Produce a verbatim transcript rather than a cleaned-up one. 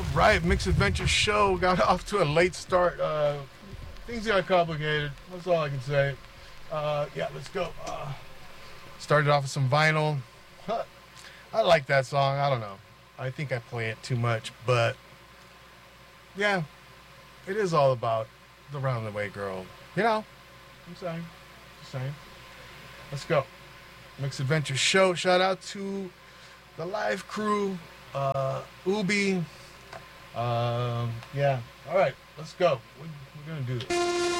right, Mixed Adventure Show got off to a late start. Uh, things got complicated. That's all I can say. Uh, yeah, let's go. Uh, started off with some vinyl. Huh. I like that song. I don't know. I think I play it too much, but yeah, it is all about the round the way girl. You know, I'm saying, just saying. Let's go. Mixed Adventure Show. Shout out to the live crew, uh, Ubi. Um, yeah. All right, let's go. We're, we're gonna do this.